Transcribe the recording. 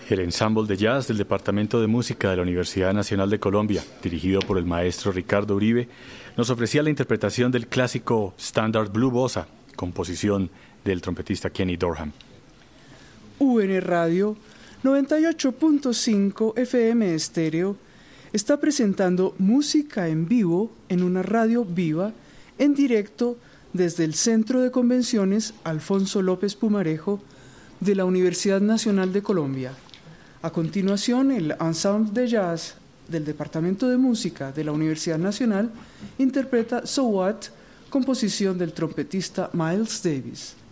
El ensamble de jazz del Departamento de Música de la Universidad Nacional de Colombia, dirigido por el maestro Ricardo Uribe, nos ofrecía la interpretación del clásico Standard Blue Bossa, composición del trompetista Kenny Dorham. UN Radio 98.5 FM Estéreo está presentando música en vivo en una radio viva, en directo desde el Centro de Convenciones Alfonso López Pumarejo de la Universidad Nacional de Colombia. A continuación, el ensemble de jazz del Departamento de Música de la Universidad Nacional interpreta So What, composición del trompetista Miles Davis.